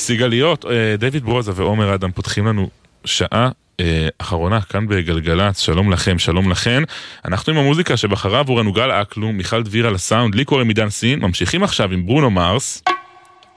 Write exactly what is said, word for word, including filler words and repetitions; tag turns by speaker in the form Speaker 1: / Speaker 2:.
Speaker 1: סיגליות, דיוויד ברוזה ועומר אדם פותחים לנו שעה אחרונה כאן בגלגלץ. שלום לכם, שלום לכן. אנחנו עם המוזיקה שבחרה עבורנו גל אקלום, מיכל דביר על הסאונד, לי קוראים עידן סין. ממשיכים עכשיו עם ברונו מרס.